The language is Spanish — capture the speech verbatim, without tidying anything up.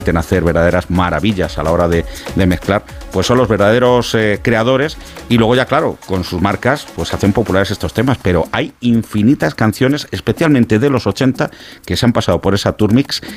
hacer verdaderas maravillas a la hora de, de mezclar, pues son los verdaderos eh, creadores, y luego ya claro, con sus marcas pues hacen populares estos temas, pero hay infinitas canciones, especialmente de los ochenta, que se han pasado por esa Turmix